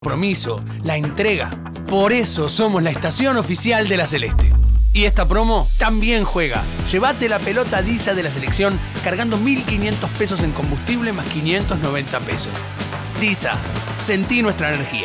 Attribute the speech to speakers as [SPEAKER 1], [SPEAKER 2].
[SPEAKER 1] compromiso, la entrega. Por eso somos la estación oficial de la Celeste. Y esta promo también juega. Llévate la pelota Disa de la selección cargando 1.500 pesos en combustible más 590 pesos. Disa, sentí nuestra energía.